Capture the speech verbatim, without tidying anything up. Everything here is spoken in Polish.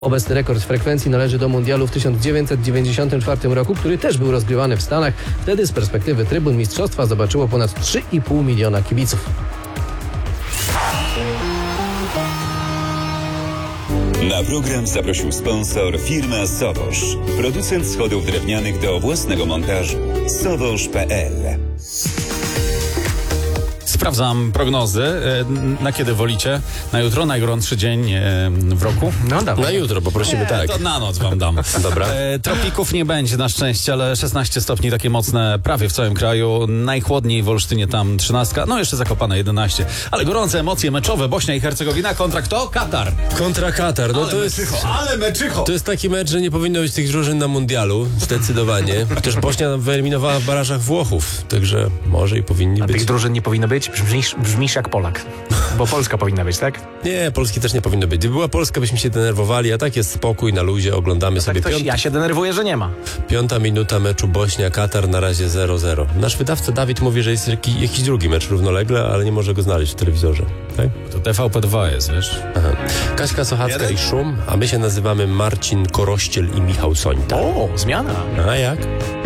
Obecny rekord frekwencji należy do mundialu w tysiąc dziewięćset dziewięćdziesiątym czwartym roku, który też był rozgrywany w Stanach. Wtedy z perspektywy trybun mistrzostwa zobaczyło ponad trzy i pół miliona kibiców. Na program zaprosił sponsor firma Sowosz, producent schodów drewnianych do własnego montażu. sowosz kropka pe el. Sprawdzam prognozy. Na kiedy wolicie? Na jutro? Najgorętszy dzień w roku? No dawaj. Na jutro poprosimy, Nie, tak. To na noc wam dam. Dobra. E, tropików nie będzie na szczęście, ale szesnaście stopni takie mocne prawie w całym kraju. Najchłodniej w Olsztynie tam trzynaście, no jeszcze Zakopane jedenaście. Ale gorące emocje meczowe. Bośnia i Hercegowina kontra kto? Katar. Kontra Katar. No ale to jest, meczycho, ale meczycho. to jest taki mecz, że nie powinno być tych drużyn na mundialu. Zdecydowanie. Chociaż Bośnia wyeliminowała w barażach Włochów. Także może i powinni A być. tych drużyn nie powinno być? Brzmisz, brzmisz jak Polak. Bo Polska powinna być, tak? Nie, Polski też nie powinno być. Gdyby była Polska, byśmy się denerwowali, a tak jest spokój na luzie. Oglądamy sobie Tak, piąt... ja się denerwuję, że nie ma. piąta minuta meczu Bośnia-Katar, na razie zero zero. Nasz wydawca Dawid mówi, że jest jaki, jakiś drugi mecz równolegle, ale nie może go znaleźć w telewizorze. Tak? To T V P dwa jest, wiesz? Aha. Kaśka Sochacka Jeden? i Szum, a my się nazywamy Marcin Korościel i Michał Sońta. O, zmiana. A jak?